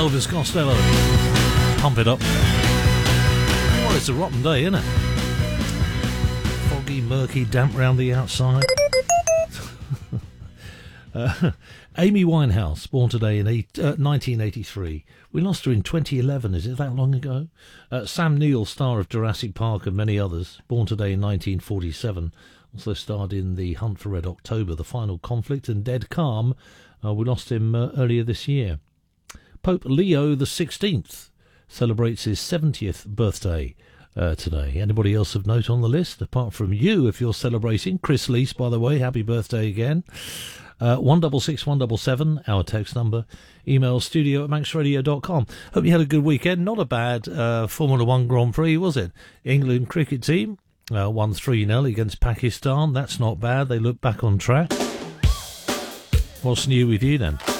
Elvis Costello. Pump it up. Well, it's a rotten day, isn't it? Foggy, murky, damp round the outside. Amy Winehouse, born today in 1983. We lost her in 2011. Is it that long ago? Sam Neill, star of Jurassic Park and many others, born today in 1947. Also starred in The Hunt for Red October, The Final Conflict, and Dead Calm. We lost him earlier this year. Pope Leo XVI celebrates his 70th birthday today. Anybody else of note on the list, apart from you, if you're celebrating? Chris Leese, by the way, happy birthday again. 166177, our text number. Email studio@maxradio.com. Hope you had a good weekend. Not a bad Formula One Grand Prix, was it? England cricket team won 3-0 against Pakistan. That's not bad. They look back on track. What's new with you then?